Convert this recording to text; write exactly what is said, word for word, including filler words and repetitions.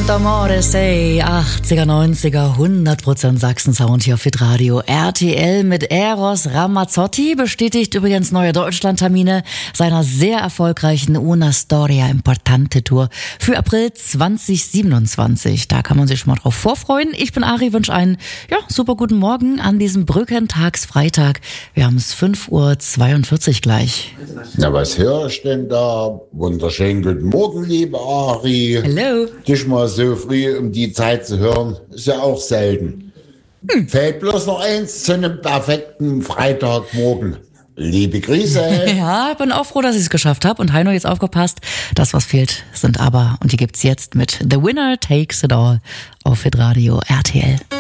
Amore sei, achtziger, neunziger, hundert Prozent Sachsen-Sound hier auf Hitradio. R T L mit Eros Ramazzotti bestätigt übrigens neue Deutschlandtermine seiner sehr erfolgreichen Una Storia Importante Tour für April zwanzig siebenundzwanzig. Da kann man sich schon mal drauf vorfreuen. Ich bin Ari, wünsche einen ja, super guten Morgen an diesem Brückentagsfreitag. Wir haben es fünf Uhr zweiundvierzig gleich. Na, was höre ich denn da? Wunderschönen guten Morgen, liebe Ari. Hallo. Dich mal so früh um die Zeit zu hören, ist ja auch selten. Hm. Fällt bloß noch eins zu einem perfekten Freitagmorgen. Liebe Grüße. Ja, ich bin auch froh, dass ich es geschafft habe. Und Heino, jetzt aufgepasst. Das, was fehlt, sind aber, und die gibt's jetzt mit The Winner Takes It All auf Hitradio R T L.